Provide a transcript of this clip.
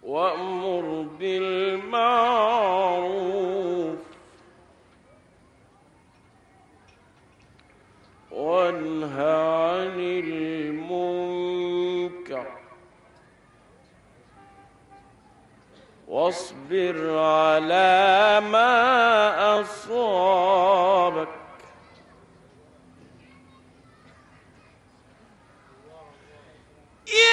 وأمر بالمعروف وانه عن المنكر واصبر على ما أصابك